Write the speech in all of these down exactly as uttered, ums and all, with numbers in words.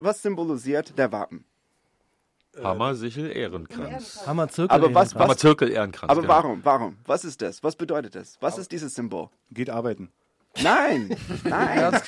was symbolisiert der Wappen? Hammer, Sichel, Ehrenkranz. Hammer, Zirkel, Aber was, Hammer, was, Zirkel, Ehrenkranz. aber genau. warum, warum? Was ist das? Was bedeutet das? Was ist dieses Symbol? Geht arbeiten. Nein, nein.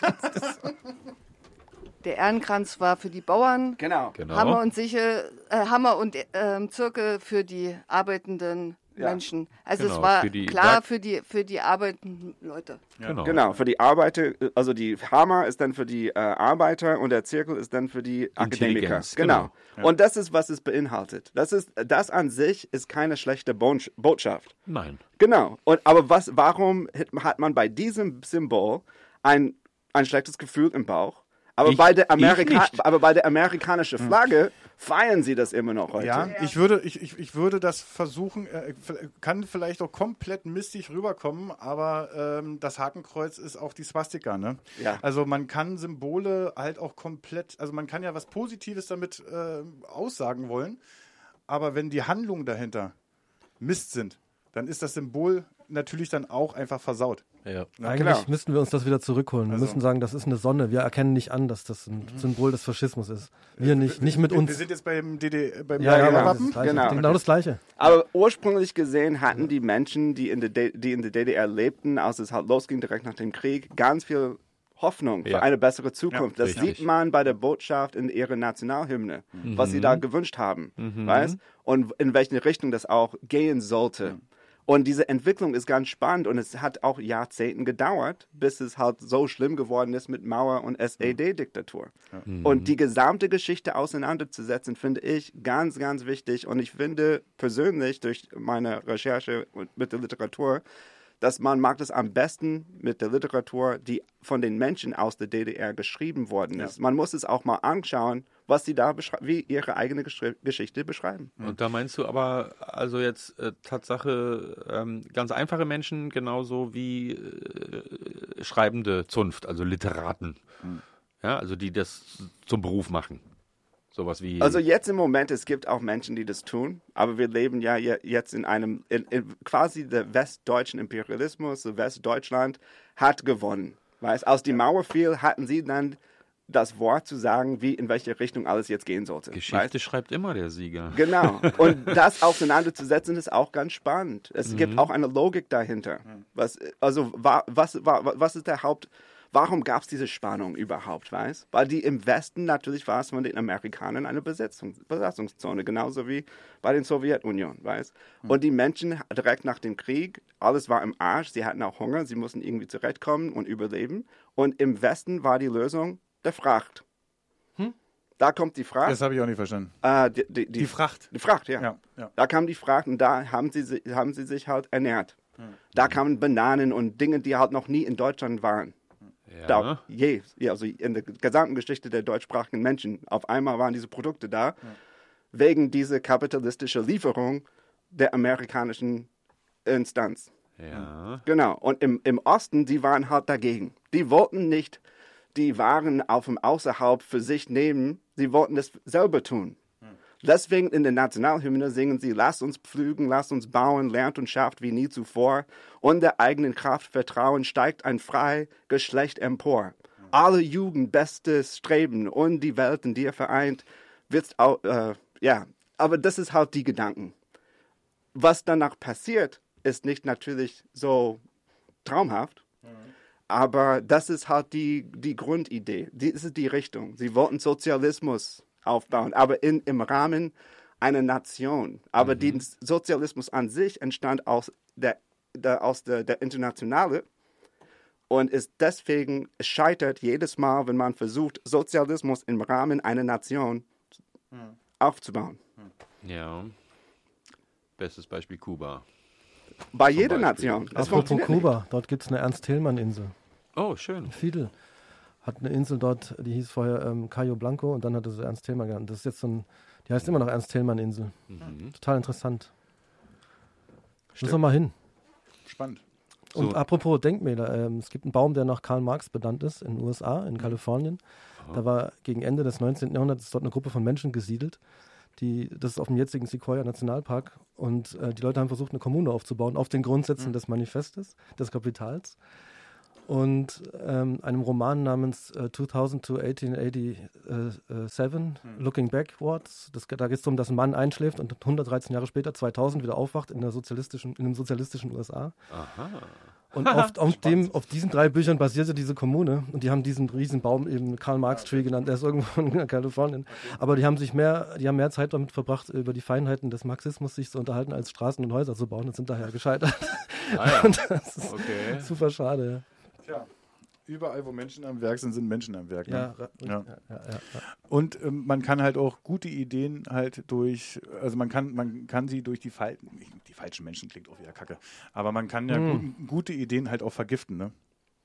Der Ehrenkranz war für die Bauern, Genau. Genau. Hammer und Sichel, äh, Hammer und ähm, Zirkel für die arbeitenden Ja. Menschen. Also Genau, es war für die klar Werk- für die für die arbeitenden Leute. Genau. Genau, für die Arbeiter, also die Hammer ist dann für die äh, Arbeiter und der Zirkel ist dann für die Akademiker. Intelligenz, Genau. genau. Und das ist, was es beinhaltet. Das ist, das an sich ist keine schlechte Bon- Botschaft. Nein. Genau. Und, aber was, warum hat man bei diesem Symbol ein, ein schlechtes Gefühl im Bauch? Aber, Ich- bei der ich Amerika nicht. aber bei der amerikanischen Flagge feiern sie das immer noch heute. Ja, ich würde, ich, ich, ich würde das versuchen, äh, kann vielleicht auch komplett mistig rüberkommen, aber ähm, das Hakenkreuz ist auch die Swastika, ne? Ja. Also man kann Symbole halt auch komplett, also man kann ja was Positives damit äh, aussagen wollen, aber wenn die Handlungen dahinter Mist sind, dann ist das Symbol natürlich dann auch einfach versaut. Ja. Eigentlich klar. müssten wir uns das wieder zurückholen. Wir Also- müssen sagen, das ist eine Sonne. Wir erkennen nicht an, dass das ein Symbol des Faschismus ist. Wir nicht, nicht mit Wir, uns. wir sind jetzt beim D D, beim ja, genau. genau, das, Wappen. ist das Gleiche. Genau. genau das Gleiche. Aber ursprünglich gesehen hatten die Menschen, die in der, D- die in der D D R lebten, als es halt losging direkt nach dem Krieg, ganz viel Hoffnung für Ja. eine bessere Zukunft. Ja, das richtig. sieht man bei der Botschaft in ihrer Nationalhymne, was sie da gewünscht haben, weißt? Und in welche Richtung das auch gehen sollte. Und diese Entwicklung ist ganz spannend und es hat auch Jahrzehnten gedauert, bis es halt so schlimm geworden ist mit Mauer- und S E D-Diktatur. Und die gesamte Geschichte auseinanderzusetzen, finde ich ganz, ganz wichtig. Und ich finde persönlich durch meine Recherche und mit der Literatur, dass man mag das am besten mit der Literatur, die von den Menschen aus der D D R geschrieben worden ist. Man muss es auch mal anschauen, was sie da beschrei- wie ihre eigene Geschri- Geschichte beschreiben. Und da meinst du aber also jetzt äh, Tatsache ähm, ganz einfache Menschen genauso wie äh, schreibende Zunft, also Literaten. Ja, also die das zum Beruf machen. Sowas wie. Also jetzt im Moment, es gibt auch Menschen, die das tun, aber wir leben ja je- jetzt in einem, in, in quasi der westdeutschen Imperialismus, so Westdeutschland hat gewonnen. Weißt, als die Mauer fiel, hatten sie dann das Wort zu sagen, wie in welche Richtung alles jetzt gehen sollte. Geschichte weißt? schreibt immer der Sieger. Genau. Und das auseinanderzusetzen ist auch ganz spannend. Es gibt auch eine Logik dahinter. Was, also wa, was, wa, was ist der Haupt... Warum gab es diese Spannung überhaupt, weißt? Weil die im Westen, natürlich war es von den Amerikanern eine Besetzung, Besatzungszone, genauso wie bei den Sowjetunion, weißt? Und die Menschen direkt nach dem Krieg, alles war im Arsch, sie hatten auch Hunger, sie mussten irgendwie zurechtkommen und überleben. Und im Westen war die Lösung der Fracht. Da kommt die Fracht. Das habe ich auch nicht verstanden. Äh, die, die, die, Die Fracht. Die Fracht, ja. Ja, ja. Da kam die Fracht und da haben sie, si- haben sie sich halt ernährt. Da kamen Bananen und Dinge, die halt noch nie in Deutschland waren. Ja. Da, je, ja, also in der gesamten Geschichte der deutschsprachigen Menschen. Auf einmal waren diese Produkte da, wegen dieser kapitalistischen Lieferung der amerikanischen Instanz. Ja. Genau. Und im, im Osten, die waren halt dagegen. Die wollten nicht die Waren auf dem Außerhalb für sich nehmen. Sie wollten das selber tun. Deswegen in der Nationalhymne singen sie, lasst uns pflügen, lasst uns bauen, lernt und schafft wie nie zuvor. Und der eigenen Kraft vertrauen, steigt ein frei Geschlecht empor. Alle Jugend bestes Streben und die Welt in dir vereint, wird's auch, äh, ja. Aber das ist halt die Gedanken. Was danach passiert, ist nicht natürlich so traumhaft, aber das ist halt die, die Grundidee. Das ist die Richtung. Sie wollten Sozialismus aufbauen, aber in, im Rahmen einer Nation. Aber mhm. der Sozialismus an sich entstand aus der, der, aus der, der Internationale und ist deswegen, es scheitert jedes Mal, wenn man versucht, Sozialismus im Rahmen einer Nation mhm. aufzubauen. Ja. Bestes Beispiel Kuba. Bei Zum jeder Beispiel. Nation. Das Apropos funktioniert nicht. Kuba, dort gibt es eine Ernst-Thälmann-Insel. Oh, schön. Fidel hat eine Insel dort, die hieß vorher ähm, Cayo Blanco und dann hatte sie Ernst Thälmann genannt. Das ist jetzt so ein, die heißt immer noch Ernst-Thälmann-Insel. Mhm. Total interessant. Müssen wir mal hin. Spannend. Und So. apropos Denkmäler, ähm, es gibt einen Baum, der nach Karl Marx benannt ist in den U S A, in Kalifornien. Da war gegen Ende des neunzehnten. Jahrhunderts dort eine Gruppe von Menschen gesiedelt. Die, das ist auf dem jetzigen Sequoia Nationalpark. Und äh, die Leute haben versucht, eine Kommune aufzubauen auf den Grundsätzen des Manifestes, des Kapitals. und ähm, einem Roman namens äh, zweitausend to achtzehnhundertsiebenundachtzig, hm. Looking Backwards. Das, da geht es darum, dass ein Mann einschläft und hundertdreizehn Jahre später, zweitausend, wieder aufwacht in, der sozialistischen, in einem sozialistischen U S A. Aha. Und auf, auf, dem, auf diesen drei Büchern basierte diese Kommune und die haben diesen riesen Baum eben Karl-Marx-Tree genannt, der ist irgendwo in Kalifornien. Aber die haben sich mehr, die haben mehr Zeit damit verbracht, über die Feinheiten des Marxismus sich zu unterhalten, als Straßen und Häuser zu bauen und sind daher gescheitert. Ah, ja. Und das ist Okay. super schade. Tja, überall, wo Menschen am Werk sind, sind Menschen am Werk. Ne? Ja, ra- Ja. ja, ja, ja, ja. Und ähm, man kann halt auch gute Ideen halt durch, also man kann, man kann sie durch die falschen, die falschen Menschen klingt auch wieder kacke, aber man kann ja Hm. gut, gute Ideen halt auch vergiften, ne?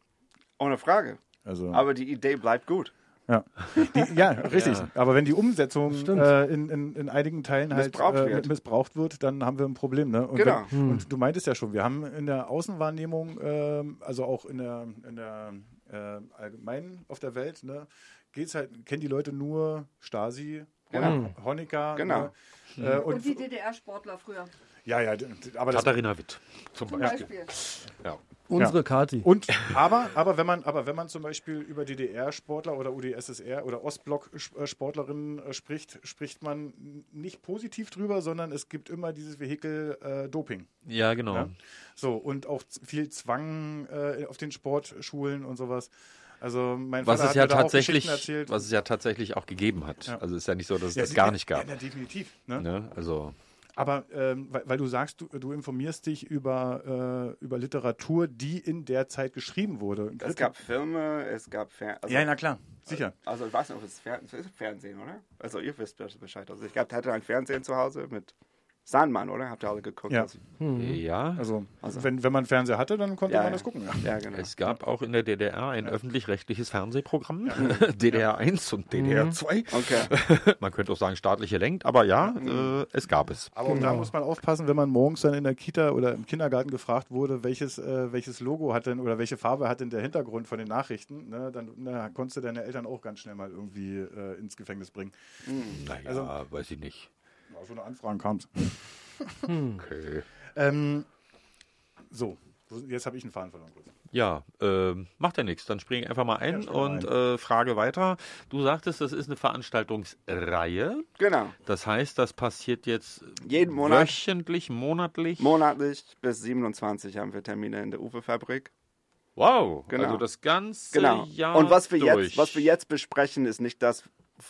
Ohne Frage. Also, Aber die Idee bleibt gut. ja. Die, ja, richtig. Ja. Aber wenn die Umsetzung Stimmt. äh, in, in, in einigen Teilen halt Missbraucht äh, wird. missbraucht wird, dann haben wir ein Problem, ne? Und, Genau. wenn, und du meintest ja schon, wir haben in der Außenwahrnehmung, ähm, also auch in der, in der äh, allgemeinen auf der Welt, ne, geht's halt, kennen die Leute nur Stasi, Genau. Honecker, Genau. ne, äh, Und und, die D D R-Sportler früher ja, ja, d- aber das, Katharina Witt zum zum Beispiel. Beispiel. Ja. Unsere Kati. und aber, aber wenn man, aber wenn man zum Beispiel über D D R-Sportler oder U d S S R oder Ostblock-Sportlerinnen äh, spricht, spricht man nicht positiv drüber, sondern es gibt immer dieses Vehikel äh, Doping. Ja, genau. Ja? So, und auch z- viel Zwang äh, auf den Sportschulen und sowas. Also mein Was Vater es ja hat mir da auch tatsächlich, Geschichten erzählt. was es ja tatsächlich auch gegeben hat. Ja. Also es ist ja nicht so, dass es Ja, das die- gar nicht ja, gab. Ja, definitiv. Ne? Ne? Also Aber ähm, weil, weil du sagst, du, du informierst dich über, äh, über Literatur, die in der Zeit geschrieben wurde. Es gab Filme, es gab Fernsehen. Also, ja, na klar, sicher. Also ich weiß nicht, ob es Fer es ist Fernsehen, oder? Also ihr wisst Bescheid. Also ich hab- hatte ein Fernsehen zu Hause mit Sandmann, oder? Habt ihr alle geguckt? Ja. Also, ja, Also, Also- wenn, wenn man Fernseher hatte, dann konnte Ja, man ja. das gucken. Ja. ja, genau. es gab auch in der D D R ein öffentlich-rechtliches Fernsehprogramm, D D R eins und D D R zwei. Okay. Man könnte auch sagen staatlich gelenkt, aber ja, äh, es gab es. Aber auch da muss man aufpassen, wenn man morgens dann in der Kita oder im Kindergarten gefragt wurde, welches, äh, welches Logo hat denn oder welche Farbe hat denn der Hintergrund von den Nachrichten, ne, dann na, konntest du deine Eltern auch ganz schnell mal irgendwie äh, ins Gefängnis bringen. Naja, Also- weiß ich nicht. Ja, so eine Anfrage kam es. Okay. Ähm, so, jetzt habe ich einen Faden verloren. Kurz. Ja, ähm, macht ja nichts. Dann springe ich einfach mal ein Ja, spring mal und äh, frage weiter. Du sagtest, das ist eine Veranstaltungsreihe. Genau. Das heißt, das passiert jetzt Jeden Monat. wöchentlich, monatlich. Monatlich bis siebenundzwanzig haben wir Termine in der Uwe-Fabrik. Wow, Genau. also das ganze Genau. Jahr Und was wir, durch. jetzt, was wir jetzt besprechen, ist nicht das,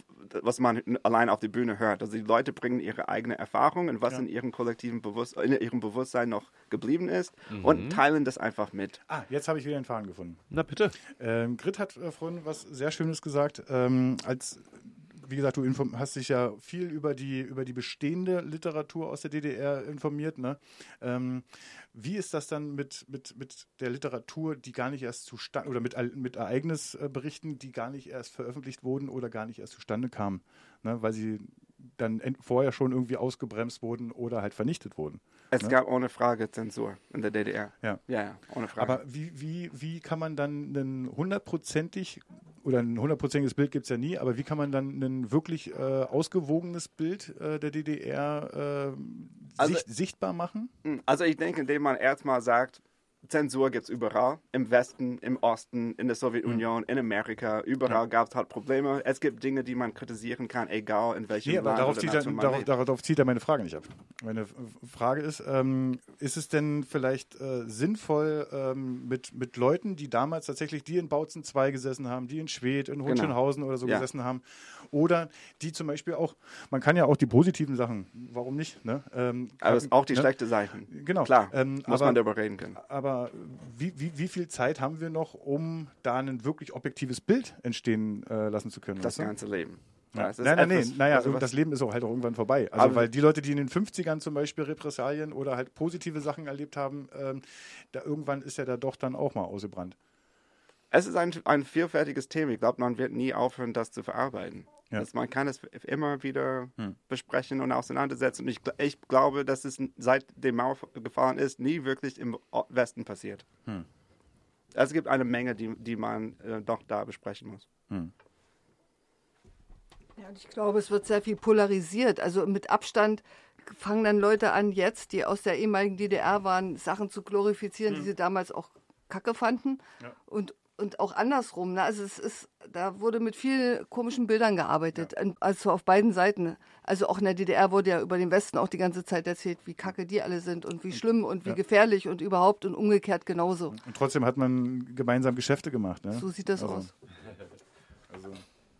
was man allein auf der Bühne hört. Also die Leute bringen ihre eigene Erfahrung und was Ja. in ihrem kollektiven Bewusst in ihrem Bewusstsein noch geblieben ist und teilen das einfach mit. Ah, jetzt habe ich wieder einen Faden gefunden. Na bitte. Ähm, Grit hat äh, vorhin was sehr Schönes gesagt. Ähm, als, wie gesagt, du inform- hast dich ja viel über die, über die bestehende Literatur aus der D D R informiert. Ne? Ähm, wie ist das dann mit, mit, mit der Literatur, die gar nicht erst zustande, oder mit, Al- mit Ereignisberichten, die gar nicht erst veröffentlicht wurden oder gar nicht erst zustande kamen, ne? Weil sie dann ent- vorher schon irgendwie ausgebremst wurden oder halt vernichtet wurden. Es Ne? gab ohne Frage Zensur in der D D R. Ja. Ja, ja, ohne Frage. Aber wie, wie, wie kann man dann ein hundertprozentig, oder ein hundertprozentiges Bild gibt es ja nie, aber wie kann man dann ein wirklich äh, ausgewogenes Bild äh, der D D R äh, Also- sicht, sichtbar machen? Also ich denke, indem man erstmal sagt, Zensur gibt es überall, im Westen, im Osten, in der Sowjetunion, in Amerika, überall gab es halt Probleme. Es gibt Dinge, die man kritisieren kann, egal in welchem Nee, aber Land darauf oder zieht, er, Nation man darauf, lebt. darauf zieht er meine Frage nicht ab. Meine F- Frage ist, ähm, ist es denn vielleicht äh, sinnvoll ähm, mit, mit Leuten, die damals tatsächlich, die in Bautzen zwei gesessen haben, die in Schwedt, in Hohenschönhausen oder so Ja. gesessen haben, oder die zum Beispiel auch, man kann ja auch die positiven Sachen, warum nicht? Ne? Ähm, Aber es ist auch die ne? schlechten Seiten. Genau. Klar, Ähm, muss aber- man darüber reden können. Aber wie, wie, wie viel Zeit haben wir noch, um da ein wirklich objektives Bild entstehen äh, lassen zu können? Das weißt du? ganze Leben. Ja. Ja, es ist Nein, nein, nein, etwas- naja, also was- das Leben ist auch halt auch irgendwann vorbei. Also Aber- weil die Leute, die in den fünfzigern zum Beispiel Repressalien oder halt positive Sachen erlebt haben, ähm, da irgendwann ist ja da doch dann auch mal ausgebrannt. Es ist ein, ein vielfältiges Thema. Ich glaube, man wird nie aufhören, das zu verarbeiten. Ja. Das, man kann es immer wieder Hm. besprechen und auseinandersetzen. Und ich, gl- ich glaube, dass es seit die Mauer gefallen ist, nie wirklich im O- Westen passiert. Hm. Es gibt eine Menge, die, die man äh, doch da besprechen muss. Hm. Ja, und ich glaube, es wird sehr viel polarisiert. Also mit Abstand fangen dann Leute an, jetzt, die aus der ehemaligen D D R waren, Sachen zu glorifizieren, die sie damals auch Kacke fanden. Ja. Und, und auch andersrum. Ne? Also es ist, da wurde mit vielen komischen Bildern gearbeitet, ja. Also auf beiden Seiten. Also auch in der D D R wurde ja über den Westen auch die ganze Zeit erzählt, wie kacke die alle sind und wie schlimm und wie ja. gefährlich und überhaupt und umgekehrt genauso. Und trotzdem hat man gemeinsam Geschäfte gemacht. Ne? So sieht das also. aus. Also.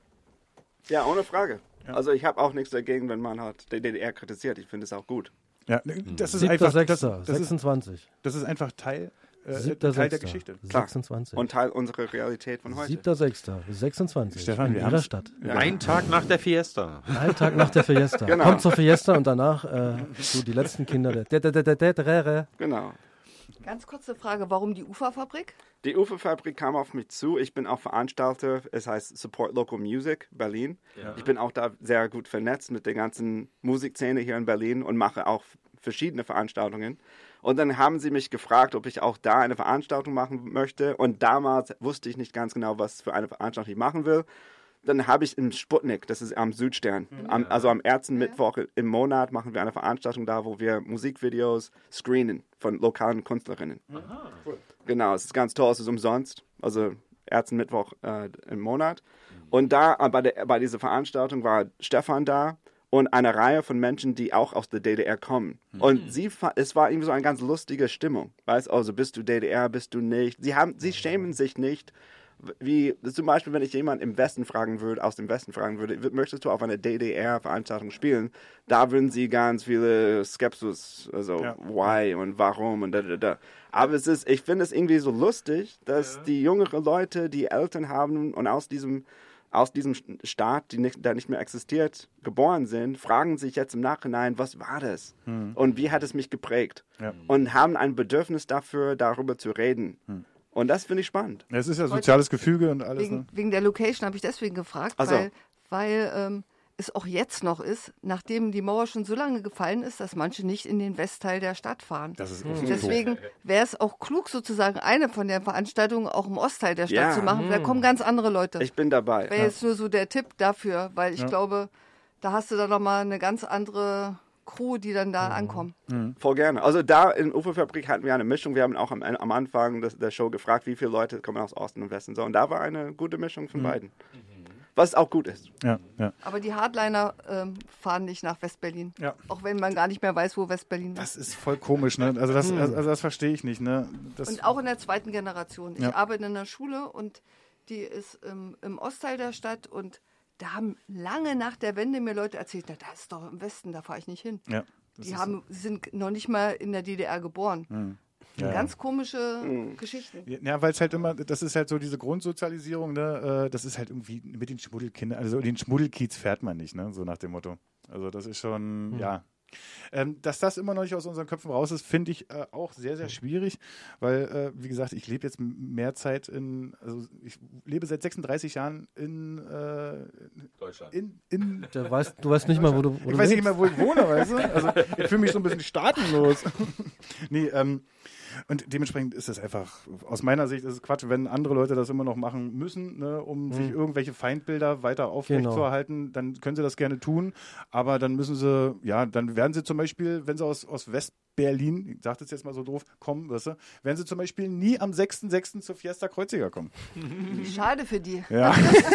Ja, ohne Frage. Ja. Also ich habe auch nichts dagegen, wenn man halt die D D R kritisiert. Ich finde es auch gut. Ja, das ist Siebter, einfach Sechster, das, das sechsundzwanzig. Ist, das ist einfach Teil, äh, Siebter, Teil der Sechster, Geschichte. sechsundzwanzig. Und Teil unserer Realität von heute. Siebter, Sechster, sechsundzwanzig. Stefan, in wir ihrer haben's- Stadt. Ja. Ein Tag nach der Fiesta. Ein Tag nach der Fiesta. Genau. Kommt zur Fiesta und danach äh, so die letzten Kinder der. der, der, der, der, der, der. Genau. Ganz kurze Frage, warum die Uferfabrik? Die Uferfabrik kam auf mich zu. Ich bin auch Veranstalter. Es heißt Support Local Music Berlin. Ja. Ich bin auch da sehr gut vernetzt mit der ganzen Musikszene hier in Berlin und mache auch verschiedene Veranstaltungen. Und dann haben sie mich gefragt, ob ich auch da eine Veranstaltung machen möchte. Und damals wusste ich nicht ganz genau, was für eine Veranstaltung ich machen will. Dann habe ich im Sputnik, das ist am Südstern, am, also am ersten Mittwoch im Monat machen wir eine Veranstaltung da, wo wir Musikvideos screenen von lokalen Künstlerinnen. Aha. Genau, es ist ganz toll, es ist umsonst, also ersten Mittwoch äh, im Monat. Und da äh, bei, der, bei dieser Veranstaltung war Stefan da und eine Reihe von Menschen, die auch aus der D D R kommen. Und sie, fa- es war irgendwie so eine ganz lustige Stimmung. Weißt, also bist du D D R, bist du nicht. Sie, haben, sie schämen sich nicht. Wie zum Beispiel, wenn ich jemanden im Westen fragen würde, aus dem Westen fragen würde, w- möchtest du auf einer D D R-Veranstaltung spielen? Da würden sie ganz viele Skepsis, also Ja. why und warum und da, da, da. Aber es ist, ich finde es irgendwie so lustig, dass ja. die jüngeren Leute, die Eltern haben und aus diesem, aus diesem Staat, die nicht, der nicht mehr existiert, geboren sind, fragen sich jetzt im Nachhinein, was war das? Hm. Und wie hat es mich geprägt? Ja. Und haben ein Bedürfnis dafür, darüber zu reden. Hm. Und das finde ich spannend. Ja, es ist ja soziales Gefüge und alles. Wegen, Ne? wegen der Location habe ich deswegen gefragt, Ach so. weil, weil ähm, es auch jetzt noch ist, nachdem die Mauer schon so lange gefallen ist, dass manche nicht in den Westteil der Stadt fahren. Das ist Mhm. Deswegen wäre es auch klug, sozusagen eine von den Veranstaltungen auch im Ostteil der Stadt Ja. zu machen. Da kommen ganz andere Leute. Ich bin dabei. Wäre jetzt nur so der Tipp dafür, weil ich Ja. glaube, da hast du dann nochmal eine ganz andere Crew, die dann da ankommen. Voll gerne. Also da in Uferfabrik hatten wir eine Mischung. Wir haben auch am, am Anfang des, der Show gefragt, wie viele Leute kommen aus Osten und Westen. So. Und da war eine gute Mischung von beiden. Was auch gut ist. Ja, ja. Aber die Hardliner ähm, fahren nicht nach Westberlin. Ja. Auch wenn man gar nicht mehr weiß, wo Westberlin ist. Das ist voll komisch, ne? Also das, also das verstehe ich nicht, ne? Das, Und auch in der zweiten Generation. Ich Ja. arbeite in einer Schule und die ist ähm, im Ostteil der Stadt und da haben lange nach der Wende mir Leute erzählt, na, das ist doch im Westen, da fahre ich nicht hin. ja, das Die ist haben, sind noch nicht mal in der D D R geboren. Ja, ja. Ganz komische Geschichten. Ja, weil es halt immer, das ist halt so diese Grundsozialisierung, ne? äh, Das ist halt irgendwie mit den Schmuddelkindern, also den Schmuddelkiez fährt man nicht, ne? So nach dem Motto. Also das ist schon, Hm. ja. Ähm, dass das immer noch nicht aus unseren Köpfen raus ist, finde ich äh, auch sehr, sehr schwierig, weil, äh, wie gesagt, ich lebe jetzt m- mehr Zeit in, also ich lebe seit sechsunddreißig Jahren in, äh, Deutschland. in, in Der weiß, du weißt nicht mal, wo du, wo ich du weiß nicht lebst. mehr, wo ich wohne, weißt du? Also ich fühle mich so ein bisschen staatenlos. nee, ähm, und dementsprechend ist es einfach, aus meiner Sicht ist es Quatsch, wenn andere Leute das immer noch machen müssen, ne, um sich irgendwelche Feindbilder weiter aufrechtzuerhalten, dann können sie das gerne tun, aber dann müssen sie, ja, dann werden sie zum Beispiel, wenn sie aus, aus West-Berlin, ich sage das jetzt mal so doof, kommen, weißt du, werden sie zum Beispiel nie am sechsten sechsten zur Fiesta Kreuziger kommen. Schade für die. Ja.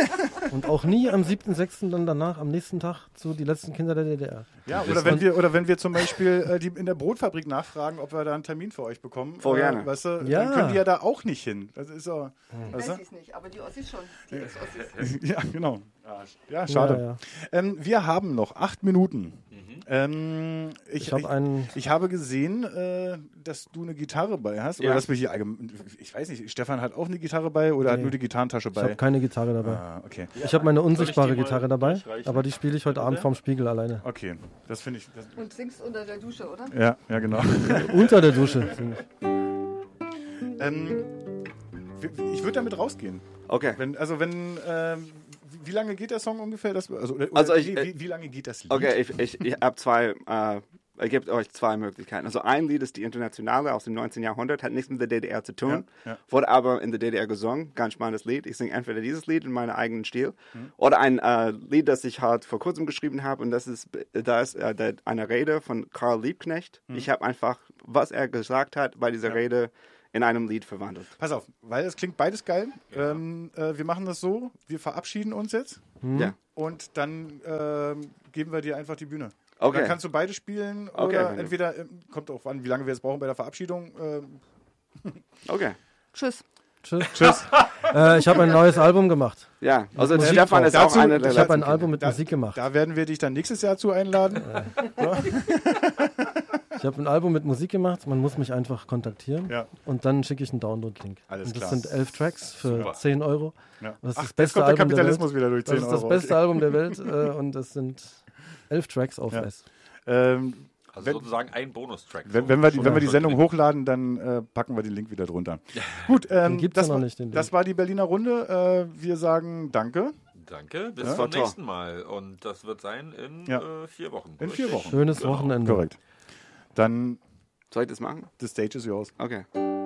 Und auch nie am siebten sechsten dann danach, am nächsten Tag, zu die letzten Kinder der D D R. Ja, oder wenn wir, oder wenn wir zum Beispiel äh, die in der Brotfabrik nachfragen, ob wir da einen Termin für euch bekommen. Voll äh, gerne. Weißt du, Ja. dann können die ja da auch nicht hin. Das ist so. Weißt Weiß ich nicht, aber die Ossis schon. Die Ex-Ossis. du? Ja, genau. Ja, schade. Ja, ja. Ähm, wir haben noch acht Minuten. Ähm, ich, Ich habe einen. ich habe gesehen, äh, dass du eine Gitarre bei hast. Oder Ja. dass wir hier allgemein, ich weiß nicht, Stefan hat auch eine Gitarre bei oder hat Nee. nur die Gitarrentasche Ich bei? habe keine Gitarre dabei. Ah, okay. Ich habe meine unsichtbare Soll ich die mal Gitarre dabei, durchreichen? aber die spiele ich heute Abend vorm Spiegel alleine. Okay, das finde ich. Das, Und singst unter der Dusche, oder? ja, ja, genau. Unter der Dusche. sing ich. ähm, ich würde damit rausgehen. Okay. Wenn, also wenn, ähm, wie lange geht der Song ungefähr? Das, also oder, Also oder ich- wie, wie, wie lange geht das Lied? Okay, ich, ich, ich habe zwei, äh, ich gebe euch zwei Möglichkeiten. Also ein Lied ist die Internationale aus dem neunzehnten Jahrhundert, hat nichts mit der D D R zu tun, Ja, ja. wurde aber in der D D R gesungen, ganz spannendes Lied. Ich singe entweder dieses Lied in meinem eigenen Stil oder ein äh, Lied, das ich halt vor kurzem geschrieben habe und das ist, da ist äh, der, eine Rede von Karl Liebknecht. Ich habe einfach, was er gesagt hat bei dieser Rede, in einem Lied verwandelt. Pass auf, weil es klingt beides geil. Ähm, äh, wir machen das so, wir verabschieden uns jetzt Ja. und dann ähm, geben wir dir einfach die Bühne. Okay. Dann kannst du beide spielen Okay, oder wenn du- entweder, ähm, kommt auch an, wie lange wir jetzt brauchen bei der Verabschiedung. Ähm, Okay. Tschüss. Tschüss. Tschüss. äh, ich habe ein neues Album gemacht. Ja, also Musik Stefan ist dazu- auch einer der Ich habe ein letzten. Album mit da, Musik gemacht. Da werden wir dich dann nächstes Jahr zu einladen. Ich habe ein Album mit Musik gemacht. Man muss mich einfach kontaktieren. Ja. Und dann schicke ich einen Download-Link. Alles und das klar. sind elf Tracks für Super. zehn Euro. Ja. Das ist Ach, das jetzt beste kommt der Album der Welt. Kapitalismus wieder durch Das zehn ist das Euro. beste Album der Welt äh, und das sind elf Tracks auf Ja. S. Ähm, Also Wenn- sozusagen ein Bonustrack. wenn, so. wenn, wir die, Schon wenn wir die schon Sendung drin. hochladen, dann äh, packen wir den Link wieder drunter. Gut, ähm, Den gibt's das, ja noch war, nicht, den Link. das war die Berliner Runde. Äh, wir sagen Danke. Danke, bis Ja? zum Toll. nächsten Mal. Und das wird sein in Ja. äh, vier Wochen. In vier Richtig? Wochen. Schönes Genau. Wochenende. Korrekt. Dann, Soll ich das machen? the stage is yours. Okay.